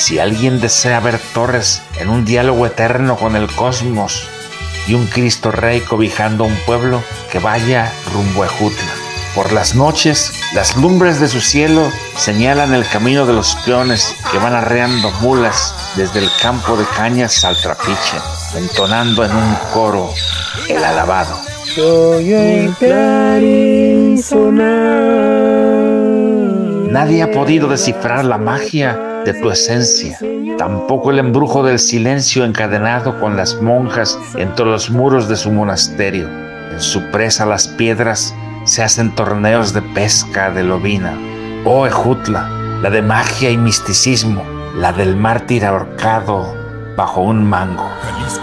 Si alguien desea ver torres en un diálogo eterno con el cosmos y un Cristo Rey cobijando a un pueblo, que vaya rumbo a Ejutla. Por las noches, las lumbres de su cielo señalan el camino de los peones que van arreando mulas desde el campo de cañas al trapiche, entonando en un coro el alabado. Soy el clarín sonar. Nadie ha podido descifrar la magia de tu esencia, tampoco el embrujo del silencio encadenado con las monjas entre los muros de su monasterio. En su presa las piedras se hacen torneos de pesca de lobina. Oh Ejutla, la de magia y misticismo, la del mártir ahorcado bajo un mango.